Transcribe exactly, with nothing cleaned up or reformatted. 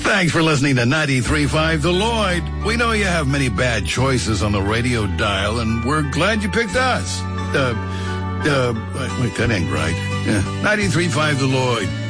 Thanks for listening to ninety-three point five The Lloyd. We know you have many bad choices on the radio dial, and we're glad you picked us. Uh, uh, wait, that ain't right. Yeah, ninety-three point five The Lloyd.